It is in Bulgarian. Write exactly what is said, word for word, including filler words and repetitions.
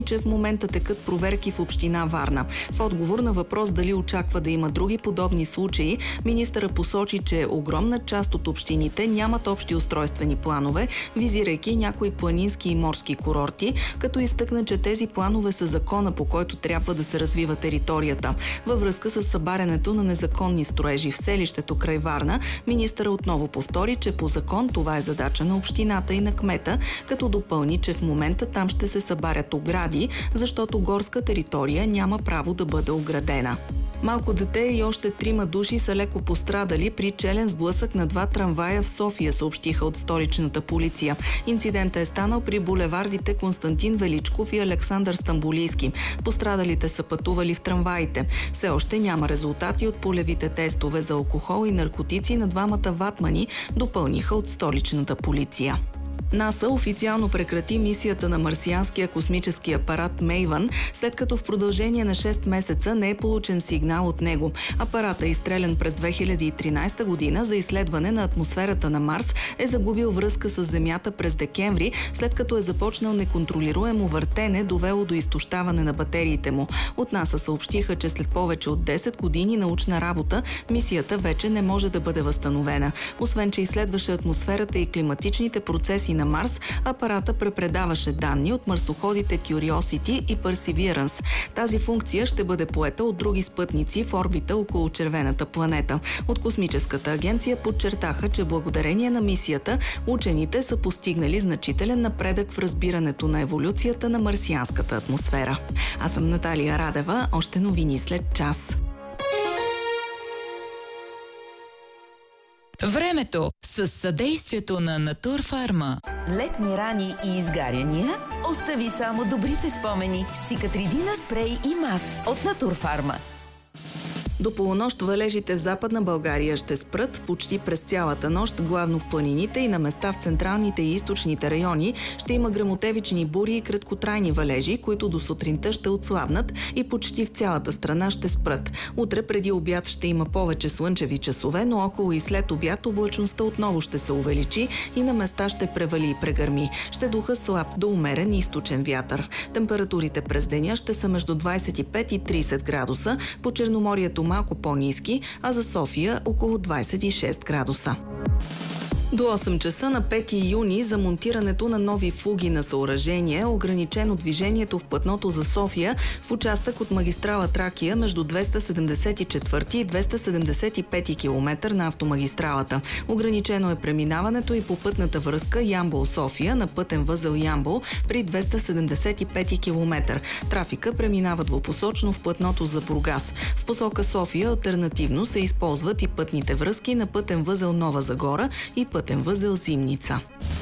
че в момента текат проверки в община Варна. В отговор на въпрос дали очаква да има други подобни случаи, министъра посочи, че огромна част от общините нямат общи устройствени планове, визирайки някои планински и морски курорти, като изтъкна, че тези планове са закона, по който трябва да се развива територията. Във връзка с събарянето на незаконни строежи в селището край Варна, министъра отново повтори, че по закон това е задача на общината и на кмета, като допълни, че в момента там ще се събарят огради, защото горска територия няма право да бъде оградена. Малко дете и още трима души са леко пострадали при челен сблъсък на два трамвая в София, съобщиха от столичната полиция. Инцидентът е станал при булевардите Константин Величков и Александър Стамболийски. Пострадалите са пътували в трамваите. Все още няма резултати от полевите тестове за алкохол и наркотици на двамата ватмани, допълниха от столичната полиция. НАСА официално прекрати мисията на марсианския космически апарат Мейвън, след като в продължение на шест месеца не е получен сигнал от него. Апаратът, изстрелян през две хиляди и тринадесета година за изследване на атмосферата на Марс, е загубил връзка с Земята през декември, след като е започнал неконтролируемо въртене, довело до изтощаване на батериите му. От НАСА съобщиха, че след повече от десет години научна работа, мисията вече не може да бъде възстановена. Освен че изследваше атмосферата и климатичните процеси на Марс, апарата препредаваше данни от марсоходите Curiosity и Perseverance. Тази функция ще бъде поета от други спътници в орбита около червената планета. От космическата агенция подчертаха, че благодарение на мисията учените са постигнали значителен напредък в разбирането на еволюцията на марсианската атмосфера. Аз съм Наталия Радева, още новини след час. Времето с съдействието на Натурфарма. Летни рани и изгаряния? Остави само добрите спомени с Цикатридина спрей и мас от Натурфарма. До полунощ валежите в Западна България ще спрат почти през цялата нощ, главно в планините и на места в централните и източните райони ще има гръмотевични бури и краткотрайни валежи, които до сутринта ще отслабнат и почти в цялата страна ще спрат. Утре преди обяд ще има повече слънчеви часове, но около и след обяд облачността отново ще се увеличи и на места ще превали и прегърми. Ще духа слаб до умерен източен вятър. Температурите през деня ще са между двадесет и пет и тридесет градуса, по Черноморието малко по-ниски, а за София около двадесет и шест градуса. До осем часа на пети юни за монтирането на нови фуги на съоръжение е ограничено движението в платното за София в участък от магистрала Тракия между двеста седемдесет и четвърти и двеста седемдесет и пети километър на автомагистралата. Ограничено е преминаването и по пътната връзка Ямбол-София на пътен възел Ямбол при двеста седемдесет и пети километър. Трафика преминава двупосочно в платното за Бургас. В посока София алтернативно се използват и пътните връзки на пътен възел Нова Загора и пътен възел Зимница.